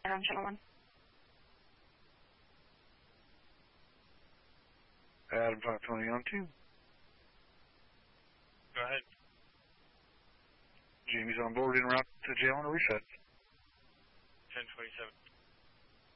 on channel 1. Adam 520 on 2. Go ahead. Jamie's on board en route to jail on a reset. 1027.